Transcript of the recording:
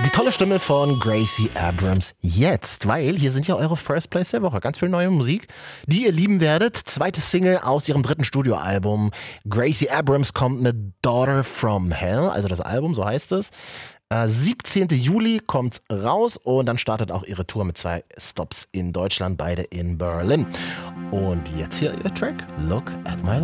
Die tolle Stimme von Gracie Abrams jetzt, weil hier sind ja eure First Plays der Woche. Ganz viel neue Musik, die ihr lieben werdet. Zweite Single aus ihrem dritten Studioalbum. Gracie Abrams kommt mit Daughter from Hell, also das Album, so heißt es. 17. Juli kommt raus und dann startet auch ihre Tour mit 2 Stops in Deutschland, beide in Berlin. Und jetzt hier ihr Track, Look at My